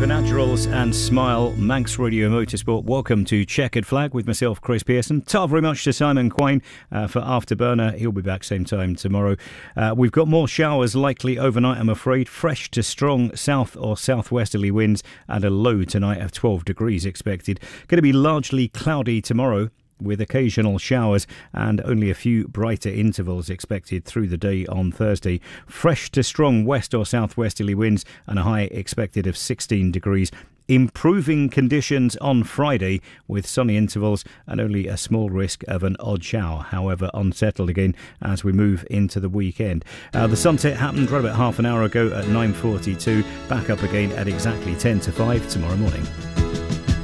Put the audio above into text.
Supernaturals and Smile, Manx Radio Motorsport. Welcome to Checkered Flag with myself, Chris Pearson. Ta very much to Simon Quine for Afterburner. He'll be back same time tomorrow. We've got more showers likely overnight, I'm afraid. Fresh to strong south or southwesterly winds and a low tonight of 12 degrees expected. Going to be largely cloudy tomorrow, with occasional showers and only a few brighter intervals expected through the day on Thursday. Fresh to strong west or southwesterly winds and a high expected of 16 degrees. Improving conditions on Friday with sunny intervals and only a small risk of an odd shower, however unsettled again as we move into the weekend. The sunset happened right about half an hour ago at 9:42, back up again at exactly 10 to 5 tomorrow morning.